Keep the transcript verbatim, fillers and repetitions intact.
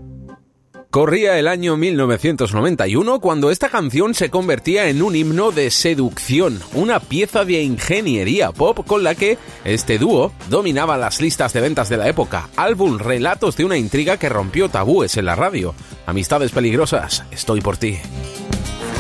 Corría el año mil novecientos noventa y uno cuando esta canción se convertía en un himno de seducción, una pieza de ingeniería pop con la que este dúo dominaba las listas de ventas de la época. Álbum Relatos de una intriga que rompió tabúes en la radio. Amistades peligrosas, estoy por ti.